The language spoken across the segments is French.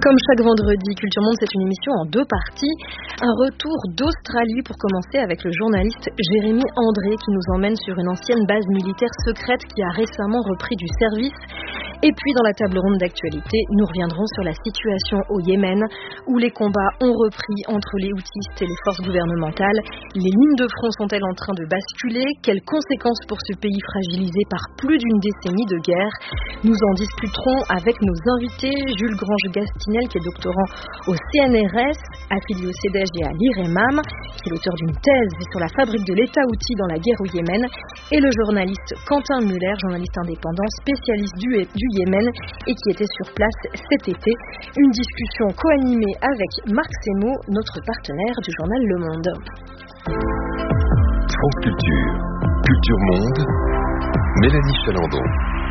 Comme chaque vendredi, Culture Monde, c'est une émission en 2 parties. Un retour d'Australie pour commencer avec le journaliste Jérémy André qui nous emmène sur une ancienne base militaire secrète qui a récemment repris du service. Et puis dans la table ronde d'actualité, nous reviendrons sur la situation au Yémen où les combats ont repris entre les Houthis et les forces gouvernementales. Les lignes de front sont-elles en train de basculer? Quelles conséquences pour ce pays fragilisé par plus d'une décennie de guerre? Nous en discuterons avec nos invités. Jules Grange-Gastinel, qui est doctorant au CNRS, affilié au CEDEJ et à l'IREMAM, qui est l'auteur d'une thèse sur la fabrique de l'État Houthi dans la guerre au Yémen, et le journaliste Quentin Muller, journaliste indépendant, spécialiste du Yémen et qui était sur place cet été. Une discussion co-animée avec Marc Semo, notre partenaire du journal Le Monde. France Culture, Culture Monde, Mélanie Chalandon.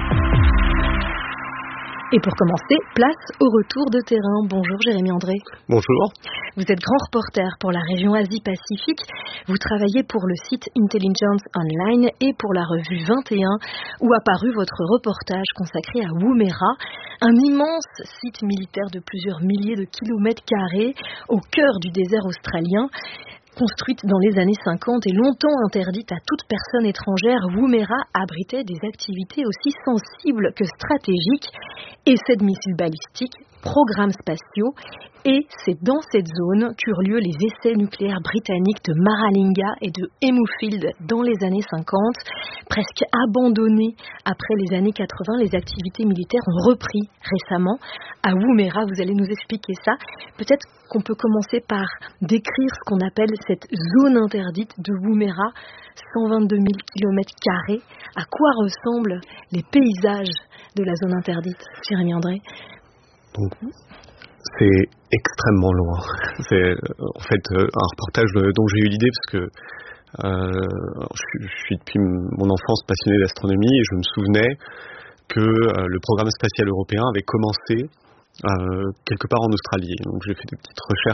Et pour commencer, place au retour de terrain. Bonjour Jérémy André. Bonjour. Vous êtes grand reporter pour la région Asie-Pacifique. Vous travaillez pour le site Intelligence Online et pour la revue 21, où a paru votre reportage consacré à Woomera, un immense site militaire de plusieurs milliers de kilomètres carrés au cœur du désert australien. Construite dans les années 50 et longtemps interdite à toute personne étrangère, Woomera abritait des activités aussi sensibles que stratégiques, essais de missiles balistiques, programmes spatiaux, et c'est dans cette zone qu'eurent lieu les essais nucléaires britanniques de Maralinga et de Hemufield dans les années 50. Presque abandonnées après les années 80, les activités militaires ont repris récemment à Woomera. Vous allez nous expliquer ça. Peut-être qu'on peut commencer par décrire ce qu'on appelle cette zone interdite de Woomera, 122 000 km². À quoi ressemblent les paysages de la zone interdite, Jérémy André? Donc, c'est extrêmement loin. C'est en fait un reportage dont j'ai eu l'idée parce que je suis depuis mon enfance passionné d'astronomie et je me souvenais que le programme spatial européen avait commencé quelque part en Australie. Donc j'ai fait des petites recherches